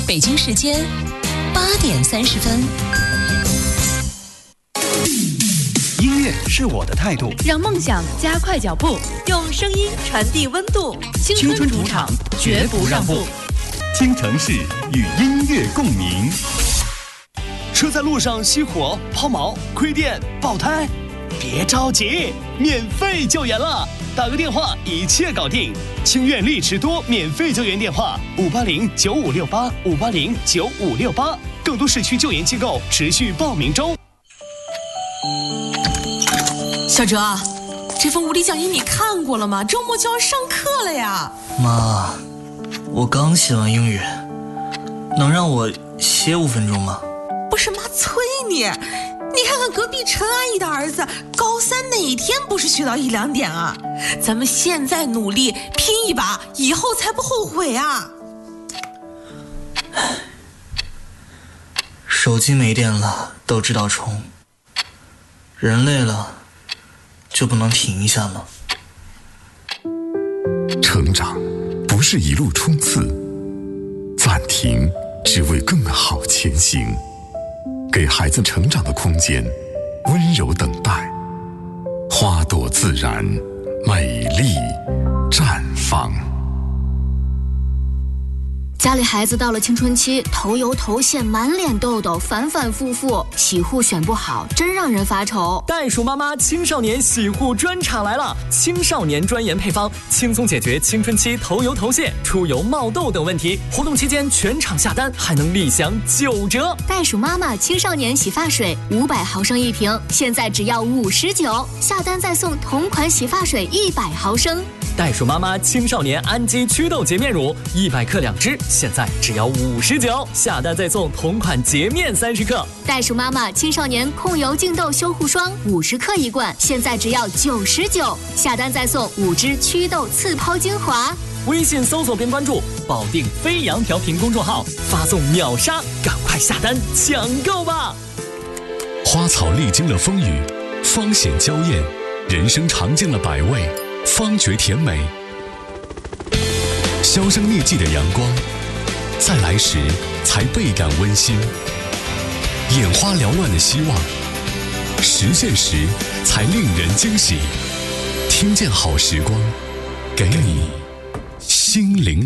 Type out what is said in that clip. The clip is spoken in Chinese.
北京时间8点30分。 音乐是我的态度， 让梦想加快脚步，用声音传递温度。青春主场，绝不让步。 京城市与音乐共鸣。 车在路上熄火、抛锚、亏电、爆胎，别着急，免费救援了，打个电话一切搞定。清苑丽驰多免费救援电话5809568，5809568，更多市区救援机构持续报名中。 小哲，这份物理讲义你看过了吗？周末就要上课了呀。 妈，我刚写完英语，能让我歇5分钟吗？ 不是妈催你，你看看隔壁陈阿姨的儿子，高3哪天不是学到1、2点啊？咱们现在努力拼一把，以后才不后悔啊。 手机没电了都知道充，人累了就不能停一下吗？ 成长不是一路冲刺，暂停只为更好前行。给孩子成长的空间，温柔等待，花朵自然，美丽绽放。 家里孩子到了青春期，头油头屑，满脸痘痘，反反复复，洗护选不好，真让人发愁。 袋鼠妈妈青少年洗护专场来了，青少年专研配方，轻松解决青春期头油头屑、出油冒痘等问题。活动期间全场下单还能立享9折。 袋鼠妈妈青少年洗发水500毫升1瓶，现在只要59，下单再送同款洗发水100毫升。 袋鼠妈妈青少年氨基祛痘洁面乳100克2支，现在只要59，下单再送同款洁面30克。 袋鼠妈妈青少年控油净痘修护霜50克1罐，现在只要99，下单再送5支祛痘刺抛精华。 微信搜索并关注保定飞扬调频公众号，发送秒杀，赶快下单抢购吧！ 花草历经了风雨，芳显娇艳；人生尝尽了百味，方觉甜美。销声匿迹的阳光，再来时才倍感温馨；眼花缭乱的希望，实现时才令人惊喜。听见好时光，给你心灵